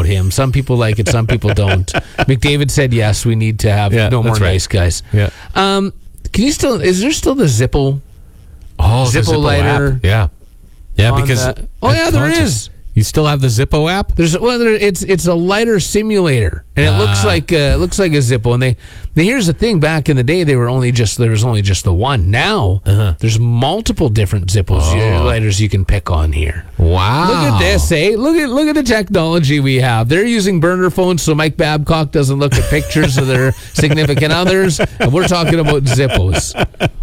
about him. Some people like it, some people don't. McDavid said yes. We need to have no more nice guys. Yeah. Can you still? Is there still the Zippo? Oh, the Zippo lighter. App. Yeah, because there is. You still have the Zippo app? It's a lighter simulator, and it looks like a Zippo. And here's the thing: back in the day, there was only just the one. Now there's multiple different Zippos lighters you can pick on here. Wow! Look at this, Look at the technology we have. They're using burner phones, so Mike Babcock doesn't look at pictures of their significant others, and we're talking about Zippos.